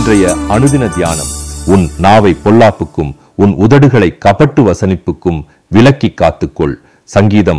இன்றைய அனுதின தியானம். உன் நாவை பொல்லாப்புக்கும் உன் உதடுகளை கபட்டு வசனிப்புக்கும் விலக்கி காத்துக்கொள். சங்கீதம்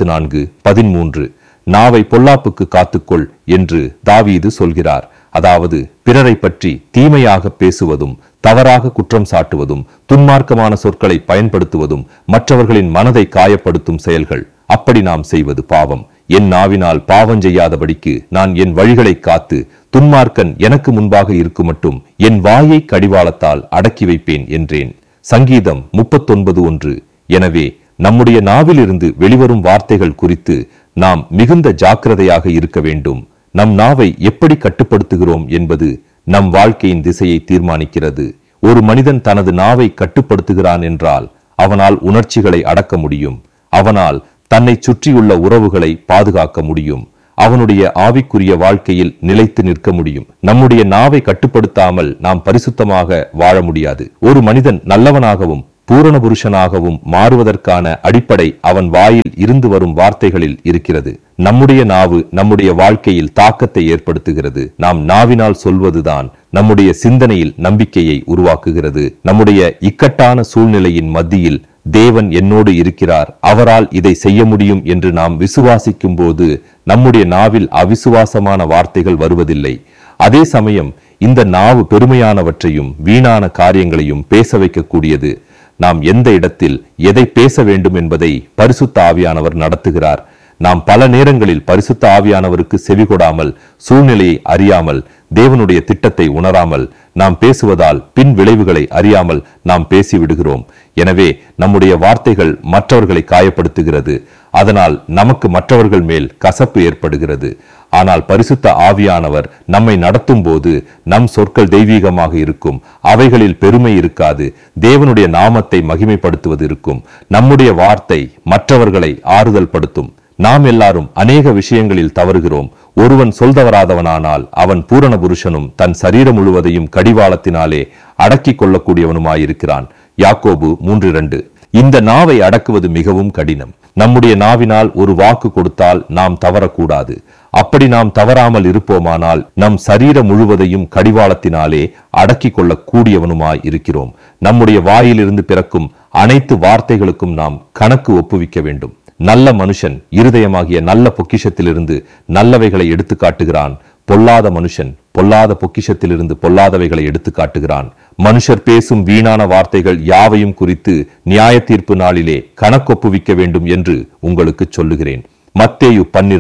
34:13. நாவை பொல்லாப்புக்கு காத்துக்கொள் என்று தாவீது சொல்கிறார். அதாவது பிறரை பற்றி தீமையாக பேசுவதும், தவறாக குற்றம் சாட்டுவதும், துன்மார்க்கமான சொற்களை பயன்படுத்துவதும் மற்றவர்களின் மனதை காயப்படுத்தும் செயல்கள். அப்படி நாம் செய்வது பாவம். என் நாவினால் பாவம் செய்யாதபடிக்கு நான் என் வழிகளை காத்து, துன்மார்க்கன் எனக்கு முன்பாக இருக்கும் மட்டும் என் வாயை கடிவாளத்தால் அடக்கி வைப்பேன் என்றேன். சங்கீதம் 39:1. எனவே நம்முடைய நாவிலிருந்து வெளிவரும் வார்த்தைகள் குறித்து நாம் மிகுந்த ஜாக்கிரதையாக இருக்க வேண்டும். நம் நாவை எப்படி கட்டுப்படுத்துகிறோம் என்பது நம் வாழ்க்கையின் திசையை தீர்மானிக்கிறது. ஒரு மனிதன் தனது நாவை கட்டுப்படுத்துகிறான் என்றால் அவனால் உணர்ச்சிகளை அடக்க முடியும். அவனால் தன்னை சுற்றியுள்ள உறவுகளை பாதுகாக்க முடியும். அவனுடைய ஆவிக்குரிய வாழ்க்கையில் நிலைத்து நிற்க முடியும். நம்முடைய நாவை கட்டுப்படுத்தாமல் நாம் பரிசுத்தமாக வாழ முடியாது. ஒரு மனிதன் நல்லவனாகவும் பூரண புருஷனாகவும் மாறுவதற்கான அடிப்படை அவன் வாயில் இருந்து வரும் வார்த்தைகளில் இருக்கிறது. நம்முடைய நாவு நம்முடைய வாழ்க்கையில் தாக்கத்தை ஏற்படுத்துகிறது. நாம் நாவினால் சொல்வதுதான் நம்முடைய சிந்தனையில் நம்பிக்கையை உருவாக்குகிறது. நம்முடைய இக்கட்டான சூழ்நிலையின் மத்தியில் தேவன் என்னோடு இருக்கிறார், அவரால் இதை செய்ய முடியும் என்று நாம் விசுவாசிக்கும் போது நம்முடைய நாவில் அவிசுவாசமான வார்த்தைகள் வருவதில்லை. அதே சமயம் இந்த நாவு பெருமையானவற்றையும் வீணான காரியங்களையும் பேச வைக்கக்கூடியது. நாம் எந்த இடத்தில் எதை பேச வேண்டும் என்பதை பரிசுத்த ஆவியானவர் நடத்துகிறார். நாம் பல நேரங்களில் பரிசுத்த ஆவியானவருக்கு செவிகொடாமல், சூழ்நிலையை அறியாமல், தேவனுடைய திட்டத்தை உணராமல் நாம் பேசுவதால் பின் விளைவுகளை அறியாமல் நாம் பேசிவிடுகிறோம். எனவே நம்முடைய வார்த்தைகள் மற்றவர்களை காயப்படுத்துகிறது. அதனால் நமக்கு மற்றவர்கள் மேல் கசப்பு ஏற்படுகிறது. ஆனால் பரிசுத்த ஆவியானவர் நம்மை நடத்தும் போது நம் சொற்கள் தெய்வீகமாக இருக்கும். அவைகளில் பெருமை இருக்காது. தேவனுடைய நாமத்தை மகிமைப்படுத்துவது இருக்கும். நம்முடைய வார்த்தை மற்றவர்களை ஆறுதல் படுத்தும். நாம் எல்லாரும் அநேக விஷயங்களில் தவறுகிறோம். ஒருவன் சொல்தவராதவனானால் அவன் பூரண புருஷனும் தன் சரீரம் முழுவதையும் கடிவாளத்தினாலே அடக்கிக் கொள்ளக்கூடியவனுமாயிருக்கிறான். யாக்கோபு 3:2. இந்த நாவை அடக்குவது மிகவும் கடினம். நம்முடைய நாவினால் ஒரு வாக்கு கொடுத்தால் நாம் தவறக்கூடாது. அப்படி நாம் தவறாமல் இருப்போமானால் நம் சரீரம் முழுவதையும் கடிவாளத்தினாலே அடக்கிக் கொள்ளக்கூடியவனுமாய் இருக்கிறோம். நம்முடைய வாயிலிருந்து பிறக்கும் அனைத்து வார்த்தைகளுக்கும் நாம் கணக்கு ஒப்புவிக்க வேண்டும். நல்ல மனுஷன் இருதயமாகிய நல்ல பொக்கிஷத்திலிருந்து நல்லவைகளை எடுத்து காட்டுகிறான். பொல்லாத மனுஷன் பொல்லாத பொக்கிஷத்திலிருந்து பொல்லாதவைகளை எடுத்து காட்டுகிறான். மனுஷர் பேசும் வீணான வார்த்தைகள் யாவையும் குறித்து நியாய தீர்ப்பு நாளிலே கணக்கொப்புவிக்க வேண்டும் என்று உங்களுக்கு சொல்லுகிறேன். மத்தேயு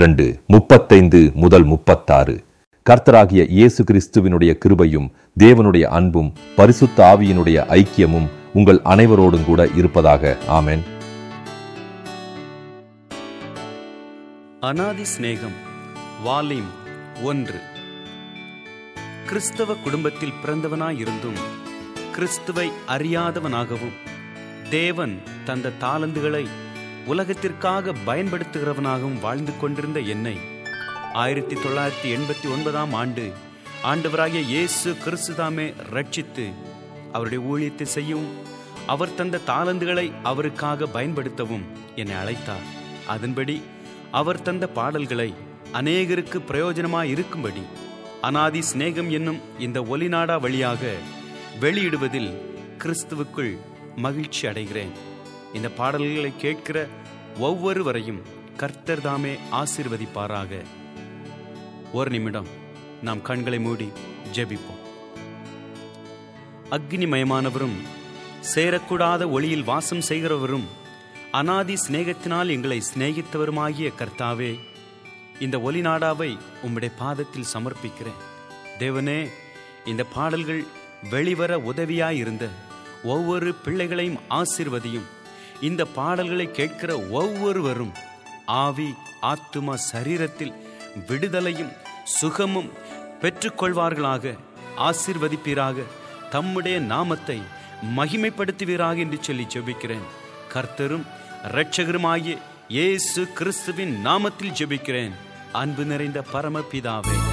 12:35-36. கர்த்தராகிய இயேசு கிறிஸ்துவினுடைய கிருபையும் தேவனுடைய அன்பும் பரிசுத்த ஆவியினுடைய ஐக்கியமும் உங்கள் அனைவரோடும் கூட இருப்பதாக. ஆமென். அநாதி சிநேகம் வால்யூம் 1. கிறிஸ்தவ குடும்பத்தில் பிறந்தவனாயிருந்தும் கிறிஸ்துவை அறியாதவனாகவும் தேவன் தந்த தாளந்துகளை உலகத்திற்காக பயன்படுத்துகிறவனாகவும் வாழ்ந்து கொண்டிருந்த என்னை 1989 ஆண்டு ஆண்டவராகிய இயேசு கிறிஸ்துதாமே ரட்சித்து அவருடைய ஊழியத்தை செய்யவும் அவர் தந்த தாளந்துகளை அவருக்காக பயன்படுத்தவும் என்னை அழைத்தார். அதன்படி அவர் தந்த பாடல்களை அநேகருக்கு பிரயோஜனமாய் இருக்கும்படி அநாதி சிநேகம் என்னும் இந்த ஒலிநாடா வழியாக வெளியிடுவதில் கிறிஸ்துவுக்குள் மகிழ்ச்சி அடைகிறேன். இந்த பாடல்களை கேட்கிற ஒவ்வொருவரையும் கர்த்தர் தாமே ஆசீர்வதிப்பாராக. ஒரு நிமிடம் நாம் கண்களை மூடி ஜெபிப்போம். அக்னிமயமானவரும் சேரக்கூடாத ஒளியில் வாசம் செய்கிறவரும் அநாதி சிநேகத்தினால் எங்களை சிநேகித்தவருமாகிய கர்த்தாவே, இந்த ஒலிநாடாவை உம்முடைய பாதத்தில் சமர்ப்பிக்கிறேன். தேவனே, இந்த பாடல்கள் வெளிவர உதவியாயிருந்த ஒவ்வொரு பிள்ளைகளையும் ஆசீர்வதியும். இந்த பாடல்களை கேட்கிற ஒவ்வொருவரும் ஆவி, ஆத்துமா, சரீரத்தில் விடுதலையும் சுகமும் பெற்றுக்கொள்வார்களாக. ஆசீர்வதிப்பீராக. தம்முடைய நாமத்தை மகிமைப்படுத்துவீராக என்று சொல்லி ஜெபிக்கிறேன். கர்த்தரும் இரட்சகருமாகிய இயேசு கிறிஸ்துவின் நாமத்தில் ஜெபிக்கிறேன். அன்பு நிறைந்த பரமபிதாவே.